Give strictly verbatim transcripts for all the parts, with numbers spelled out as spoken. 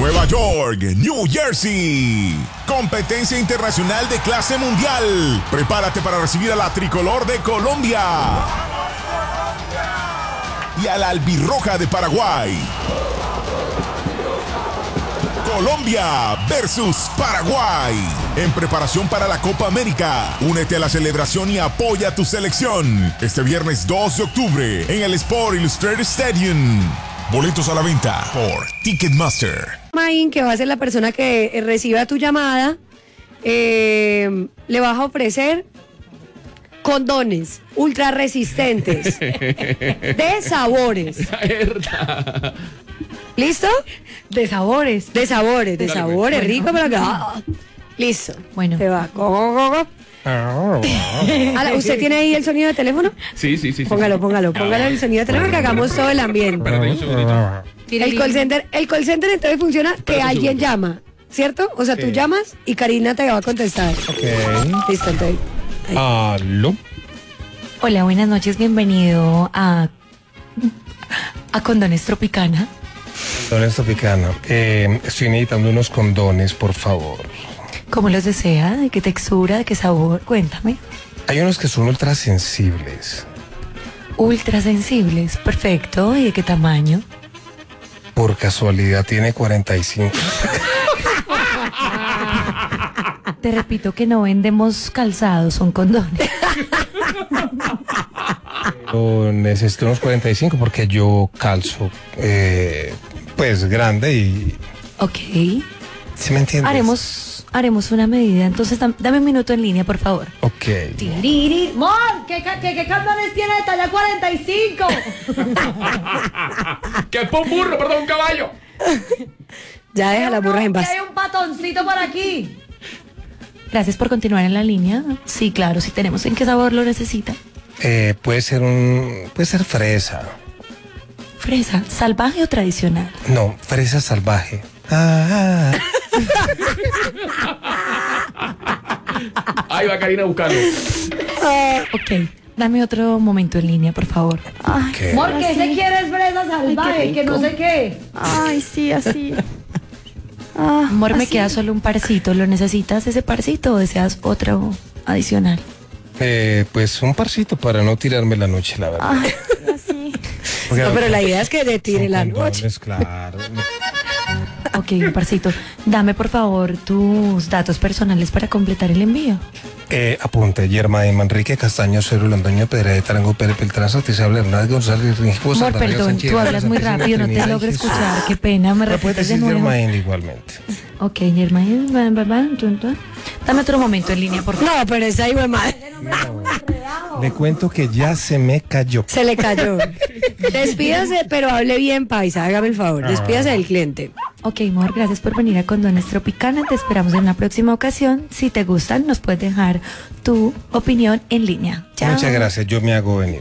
Nueva York, New Jersey. Competencia internacional de clase mundial. Prepárate para recibir a la tricolor de Colombia y a la albirroja de Paraguay. Colombia versus Paraguay. En preparación para la Copa América. Únete a la celebración y apoya a tu selección. Este viernes dos de octubre en el Sport Illustrated Stadium. Boletos a la venta por Ticketmaster. Main, que va a ser la persona que reciba tu llamada, eh, le vas a ofrecer condones ultra resistentes de sabores. ¿Listo? De sabores. De sabores, de Dale, sabores, bueno. rico, pero que... ah, listo. Bueno. Te va. Go, go, go, go. Ala, ¿usted tiene ahí el sonido de teléfono? Sí, sí, sí. Póngalo, sí. póngalo, póngalo el sonido de teléfono que hagamos todo el ambiente. Espérate un segundito. El call center, el call center entonces funciona que Espérate un alguien segundo. llama, ¿cierto? O sea, tú llamas y Karina te va a contestar. Ok. Listo, entonces. Aló. Hola, buenas noches, bienvenido a a Condones Tropicana. Condones Tropicana. Eh, estoy necesitando unos condones, por favor. ¿Cómo los desea? ¿De qué textura? ¿De qué sabor? Cuéntame. Hay unos que son ultra sensibles. Ultra sensibles, perfecto. ¿Y de qué tamaño? Por casualidad tiene cuarenta y cinco. Te repito que no vendemos calzados, son condones. Yo necesito unos cuarenta y cinco porque yo calzo, eh, pues grande y... Ok. ¿Sí me entiendes? Haremos, haremos una medida. Entonces, dam- dame un minuto en línea, por favor. Ok. Tiriri. ¡Mor! ¿Qué, ca- qué, qué condones tiene de talla cuarenta y cinco? Que es un burro, perdón, un caballo. Ya deja las burras en paz. un patoncito por aquí. Gracias por continuar en la línea. Sí, claro, sí tenemos. ¿En qué sabor lo necesita? Eh, puede ser un... Puede ser fresa. ¿Fresa? ¿Salvaje o tradicional? No, fresa salvaje. Ah, Ahí va Karina a buscarlo. Ok, dame otro momento en línea, por favor. ok. Mor, ¿qué se quiere es fresa salvaje? Que no sé qué. Ay, sí, así. Amor, me queda solo un parcito. ¿Lo necesitas ese parcito o deseas otro adicional? Eh, pues un parcito para no tirarme la noche, la verdad. Ay, así. Porque No, pero la idea es que te tire son la condones, noche. claro. Ok, un parcito. Dame, por favor, tus datos personales para completar el envío. Eh, apunte, Yerma de Manrique, Castaño, Cero, Londoño, Pedra de Tarango, Pérez, Peltrán, Santizable, Hernández, González, Ringipo, Amor, Santa María, perdón, Sánchez, tú hablas muy Santissima rápido, no te Trinidad y logro Jesús. escuchar. Qué pena, me Pero puedes repites de decir nuevo. Yermain igualmente. Ok, Germain, va, va, va, tun, tun. Dame otro momento en línea, por favor. No, pero esa hijo de madre Le cuento que ya se me cayó. se le cayó. Despídase, pero hable bien, paisa. Hágame el favor. Despídase del cliente. Ok, amor, gracias por venir a Condones Tropicana. Te esperamos en una próxima ocasión. Si te gustan, nos puedes dejar tu opinión en línea. Chao. Muchas gracias, yo me hago venir.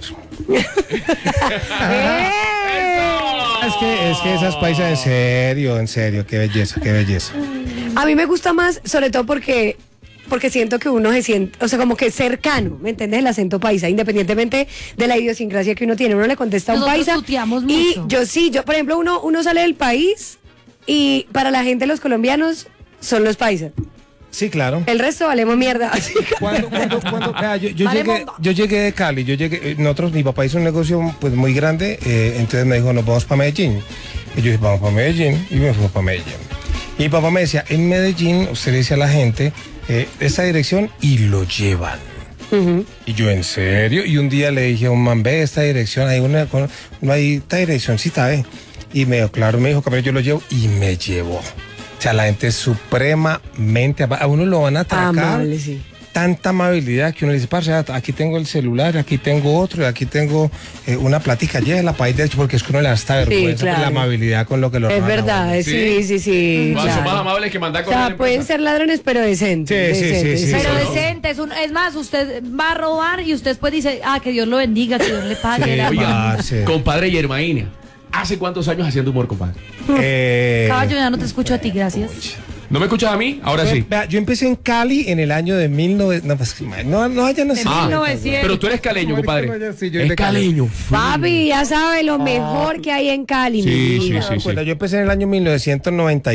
Es que, es que esas paisas, en serio, en serio, qué belleza, qué belleza. A mí me gusta más, sobre todo porque porque siento que uno se siente, o sea, como que es cercano, ¿me entiendes? El acento paisa, independientemente de la idiosincrasia que uno tiene. Uno le contesta a un Nosotros paisa. tuteamos Y mucho. yo sí, yo, por ejemplo, uno, uno sale del país y para la gente los colombianos son los paisas. Sí, claro. El resto valemos mierda. Así que- Cuando, cuando, cuando, vea, yo, yo Vale, llegué, bomba. yo llegué de Cali, yo llegué, eh, nosotros, mi papá hizo un negocio pues muy grande, eh, entonces me dijo, nos vamos para Medellín. Y yo dije, vamos para Medellín, y me fui para Medellín. Y mi papá me decía, en Medellín, usted le dice a la gente, eh, esta dirección, y lo llevan. Ujú. Y yo, ¿en serio? Y un día le dije a un man, ve esta dirección, hay una, con- no hay esta direccióncita, ve. Y me dijo, claro, me dijo, cabrón, yo lo llevo, y me llevó. O sea, la gente es supremamente, ama- a uno lo van a atracar. Amable, sí. Tanta amabilidad que uno le dice, parce, aquí tengo el celular, aquí tengo otro, y aquí tengo eh, una plática, llévela para ir de hecho, porque es que uno le da hasta vergüenza por claro. la amabilidad con lo que lo Es roban a verdad, uno. sí, sí, sí. Más, son claro. más amables que mandar O con sea, pueden ser ladrones, pero decentes. Sí, sí, decentes, sí, sí, Pero sí. decente, es, un- es más, usted va a robar y usted después dice, ah, que Dios lo bendiga, que Dios le pague. Sí, la- oye, parce. Compadre Yermaína, ¿hace cuántos años haciendo humor, compadre? Eh, Caballo, ya no te escucho a ti, gracias. ¿No me escuchas a mí? Ahora sí. vea, yo empecé en Cali en el año de mil novecientos. No, pues, no, no, ya no sé. Ah, mil novecientos. pero tú eres caleño, compadre. Sí, yo Es de Cali. caleño. Papi, ya sabe lo mejor que hay en Cali. mi Sí, vida. sí, sí, sí. Bueno, yo empecé en el año mil novecientos noventa